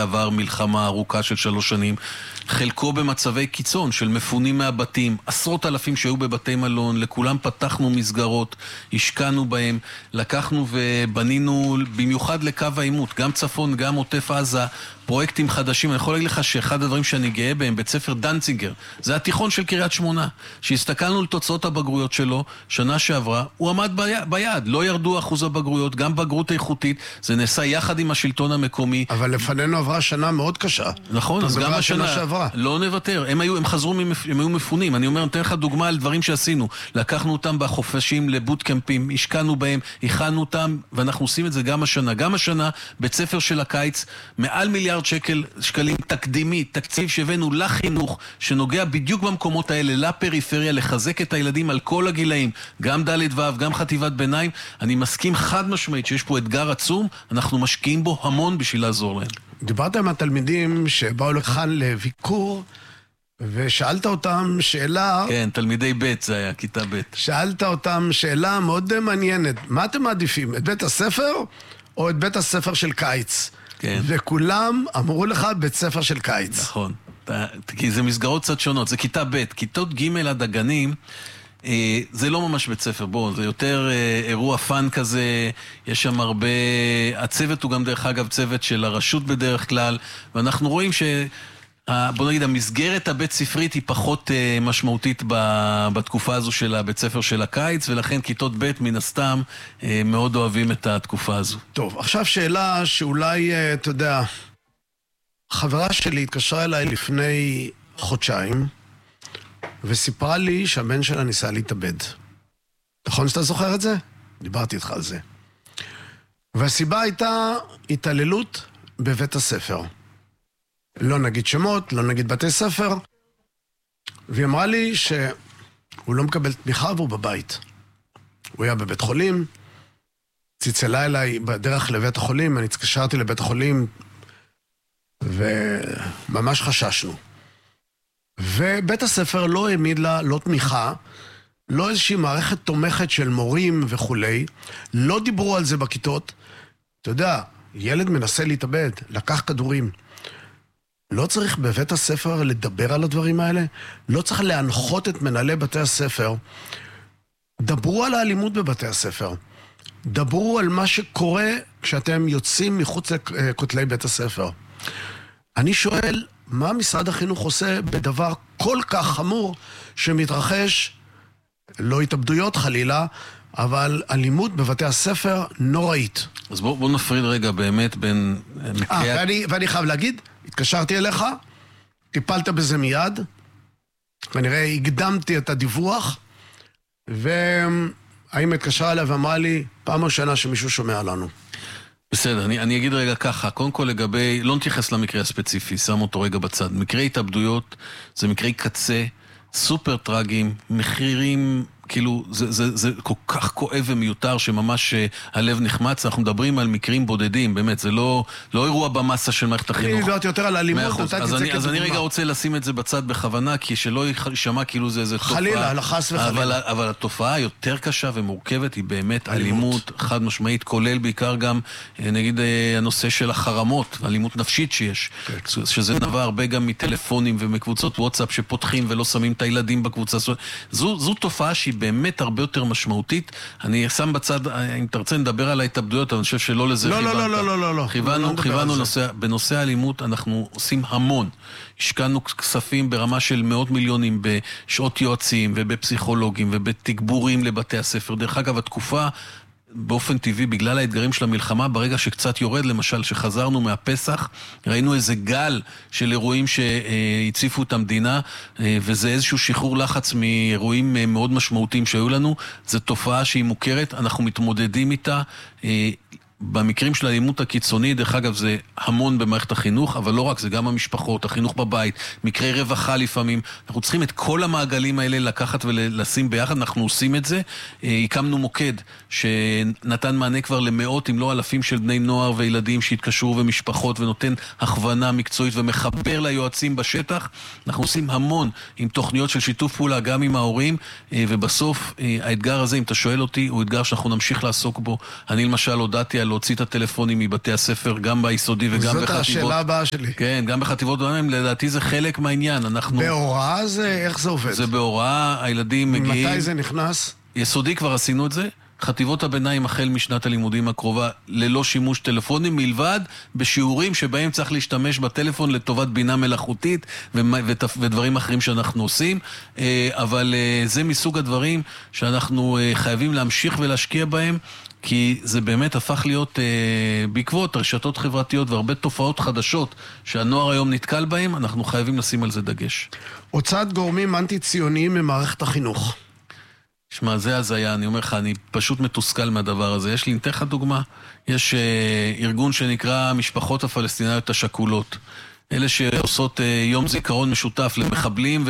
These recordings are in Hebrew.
עבר מלחמה ארוכה של 3 שנים, חלקו במצבי קיצון של מפונים מהבתים, 10,000 שהיו בבתי מלון, לכולם פתחנו מסגרות, השקענו בהם, לקחנו ובנינו במיוחד לקו העימות, גם צפון, גם עוטף עזה, פרויקטים חדשים. אני יכול להגיד לך שאחד הדברים שאני גאה בהם, בית ספר דנציגר, זה התיכון של קריית שמונה, שהסתכלנו לתוצאות הבגרויות שלו, שנה שעברה, הוא עמד ביד, לא ירדו אחוז הבגרויות, גם בגרות איכותית, זה נעשה יחד עם השלטון המקומי. אבל לפנינו עברה שנה מאוד קשה. נכון, אז גם השנה שעברה. לא נוותר, הם חזרו, הם היו מפונים. אני אומר, נתן לך דוגמה על דברים שעשינו. לקחנו אותם בחופשים לבוט קמפים, השקענו בהם, הכנו אותם, ואנחנו עושים את זה גם השנה. גם השנה, בית ספר של הקיץ, מעל מיליארד שקלים תקדימי, תקציב שהבאנו לחינוך, שנוגע בדיוק במקומות האלה, לפריפריה, לחזק את הילדים על כל הגילאים, גם ד' ו', גם חטיבת ביניים. אני מסכים חד משמעית שיש פה אתגר עצום, אנחנו משקיעים בו המון בשביל לעזור להם. דיברת עם התלמידים שבאו לכאן לביקור, ושאלת אותם שאלה... כן, תלמידי ב' זה היה, כיתה ב'. שאלת אותם שאלה מאוד מעניינת. מה אתם מעדיפים? את בית הספר או את בית הספר של קיץ? כן. וכולם אמרו לך בית ספר של קיץ. נכון. כי זה מסגרות קצת שונות. זה כיתה ב'. כיתות ג' עד הגנים, זה לא ממש בית ספר. בוא, זה יותר אירוע פן כזה. יש שם הרבה... הצוות הוא גם דרך אגב צוות של הרשות בדרך כלל. ואנחנו רואים בוא נגיד, המסגרת הבית ספרית היא פחות משמעותית בתקופה הזו של הבית ספר של הקיץ, ולכן כיתות ב' מן הסתם מאוד אוהבים את התקופה הזו. טוב, עכשיו שאלה שאולי, אתה יודע, חברה שלי התקשרה אליי לפני חודשיים, וסיפרה לי שהבן שלה ניסה להתאבד. נכון שאתה זוכר את זה? דיברתי איתך על זה. והסיבה הייתה התעללות בבית הספר. לא נגיד שמות, לא נגיד בתי ספר. והיא אמרה לי שהוא לא מקבל תמיכה והוא בבית. הוא היה בבית חולים, צלצלה אליי בדרך לבית החולים, אני התקשרתי לבית החולים, וממש חששנו. ובית הספר לא העמיד לה לא תמיכה, לא איזושהי מערכת תומכת של מורים וכולי, לא דיברו על זה בכיתות. אתה יודע, ילד מנסה להתאבד, לקח כדורים. לא צריך בבית הספר לדבר על הדברים האלה, לא צריך להנחות את מנהלי בתי הספר. דברו על האלימות בבתי הספר. דברו על מה שקורה כשאתם יוצאים מחוץ לכותלי בית הספר. אני שואל, מה משרד החינוך עושה בדבר כל כך חמור שמתרחש, לא התאבדויות חלילה, אבל אלימות בבתי הספר נוראית. אז בוא נפריד רגע באמת בין... ואני חייב להגיד, התקשרתי אליך, טיפלת בזה מיד, כנראה הקדמתי את הדיווח, והאם התקשרה אליי ואמרה לי, פעם ראשונה שמישהו שומע לנו. בסדר, אני אגיד רגע ככה, קודם כל לגבי, לא נתייחס למקרה הספציפי, שם אותו רגע בצד. מקרי התאבדויות זה מקרי קצה, סופר טרגיים, מחירים, כאילו, זה כל כך כואב ומיותר שממש הלב נחמץ. אנחנו מדברים על מקרים בודדים, באמת, זה לא אירוע במסה של מערכת החינוך. אני יודעת יותר על האלימות, אז אני רגע רוצה לשים את זה בצד בכוונה, כי שלא יישמע כאילו זה תופעה. חלילה, לחס וחלילה. אבל התופעה יותר קשה ומורכבת היא באמת אלימות חד משמעית, כולל בעיקר גם, נגיד, הנושא של החרמות, אלימות נפשית שיש, שזה נבע הרבה גם מטלפונים ומקבוצות וואטסאפ שפותחים ולא שמים את הילדים בקבוצה. זו תופעה שהיא באמת הרבה יותר משמעותית. אני שם בצד, אם תרצה נדבר על ההתאבדויות, אני חושב שלא לזה כיוונו. בנושא האלימות אנחנו עושים המון. השקענו כספים ברמה של מאות מיליונים בשעות יועצים ובפסיכולוגים ובתגבורים לבתי הספר. דרך אגב, התקופה באופן טבעי, בגלל האתגרים של המלחמה, ברגע שקצת יורד, למשל, שחזרנו מהפסח, ראינו איזה גל של אירועים שהציפו את המדינה, וזה איזשהו שחרור לחץ מאירועים מאוד משמעותיים שהיו לנו. זו תופעה שהיא מוכרת, אנחנו מתמודדים איתה. במקרים של האלימות הקיצוני, דרך אגב, זה המון במערכת החינוך, אבל לא רק, זה גם המשפחות, החינוך בבית, מקרי רווחה לפעמים. אנחנו צריכים את כל המעגלים האלה לקחת ולשים ביחד, אנחנו עושים את זה. הקמנו מוקד שנתן מענה כבר למאות, אם לא אלפים של בני נוער וילדים שהתקשרו ומשפחות, ונותן הכוונה מקצועית ומחבר ליועצים בשטח. אנחנו עושים המון עם תוכניות של שיתוף פעולה, גם עם ההורים, ובסוף האתגר הזה, אם אתה שואל אותי, הוא אתגר שאנחנו נמשיך לעסוק בו. אני למשל הודעתי על להוציא את הטלפונים מבתי הספר, גם ביסודי וגם בחטיבות. זאת השאלה הבאה שלי. כן, גם בחטיבות ביניים, לדעתי זה חלק מהעניין. בהוראה זה, איך זה עובד? זה בהוראה, הילדים מגיעים... מתי זה נכנס? יסודי כבר עשינו את זה. חטיבות הביניים החל משנת הלימודים הקרובה ללא שימוש טלפונים, מלבד בשיעורים שבהם צריך להשתמש בטלפון לטובת בינה מלאכותית ודברים אחרים שאנחנו עושים, אבל זה מסוג הדברים שאנחנו חייבים להמשיך ולהשקיע בהם, כי זה באמת הפך להיות בעקבות רשתות חברתיות והרבה תופעות חדשות שהנוער היום נתקל בהם, אנחנו חייבים לשים על זה דגש. הוצאת גורמים אנטי-ציוניים ממערכת החינוך. שמע, זה הזיה, אני אומר לך, אני פשוט מתוסכל מהדבר הזה. יש לי, נתן לך דוגמה, יש ארגון שנקרא משפחות הפלסטיניות השכולות. אלה שעושות יום זיכרון משותף למחבלים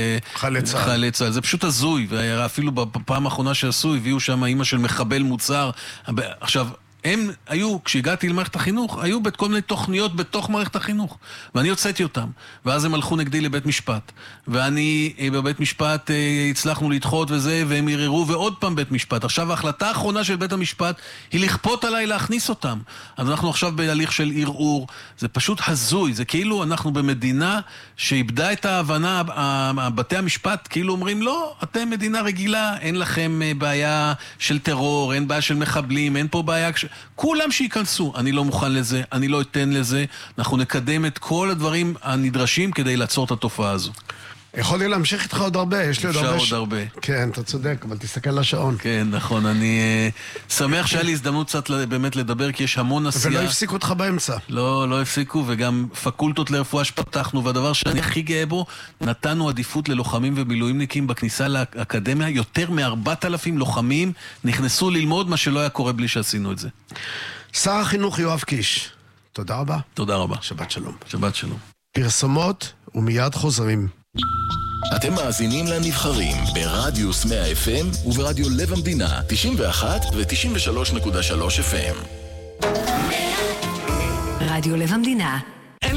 ולחיילי צה"ל. זה פשוט הזוי, ואפילו בפעם האחרונה שעשו, הביאו שם אמא של מחבל מוצר. עכשיו, הם היו, כשהגעתי למערכת החינוך, היו כל מיני תוכניות בתוך מערכת החינוך, ואני הוצאתי אותם, ואז הם הלכו נגדי לבית משפט, ואני בבית משפט הצלחנו לדחות וזה, והם ערערו, ועוד פעם בית משפט. עכשיו ההחלטה האחרונה של בית המשפט היא לכפות עליי להכניס אותם, אז אנחנו עכשיו בהליך של ערעור. זה פשוט הזוי, זה כאילו אנחנו במדינה שאיבדה את ההבנה, בתי המשפט כאילו אומרים, לא, אתם מדינה רגילה, אין לכם בעיה של טרור, אין בעיה של מחבלים, אין פה בעיה כולם שיכנסו. אני לא מוכן לזה, אני לא אתן לזה. אנחנו נקדם את כל הדברים הנדרשים כדי לעצור את התופעה הזו. יכולתי להמשיך איתך עוד הרבה, יש לי עוד הרבה. כן, אתה צודק, אבל תסתכל לשעון. כן, נכון, אני שמח שהיה לי הזדמנות קצת באמת לדבר, כי יש המון עשייה. ולא הפסיקו אותך באמצע. לא הפסיקו, וגם פקולטות לרפואה שפתחנו, והדבר שאני הכי גאה בו, נתנו עדיפות ללוחמים ומילואימניקים בכניסה לאקדמיה. יותר מ-4,000 לוחמים נכנסו ללמוד, מה שלא היה קורה בלי שעשינו את זה. שר החינוך יואב קיש, תודה רבה. תודה רבה. שבת שלום. שבת שלום. פרסומות ומיד חוזרים. אתם מאזינים לנבחרים ברדיוס 100 FM וברדיו לב המדינה 91 ו-93.3 FM. רדיו לב המדינה